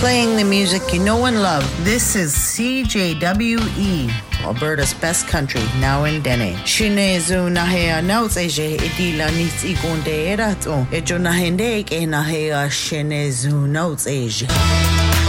Playing the music you know and love. This is CJWE, Alberta's best country, now in Dene. Shinezu nahea nautseje edila nitsi gonde erato. Ejo nahende ke nahea shinezu nautseje.